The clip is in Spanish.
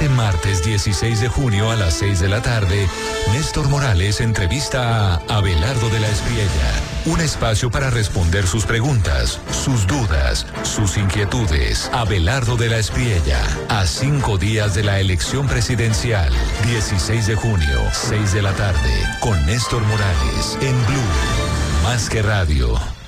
Este martes 16 de junio a las 6 de la tarde, Néstor Morales entrevista a Abelardo de la Espriella. Un espacio para responder sus preguntas, sus dudas, sus inquietudes. Abelardo de la Espriella, a 5 días de la elección presidencial. 16 de junio, 6 de la tarde, con Néstor Morales, en Blue. Más que radio.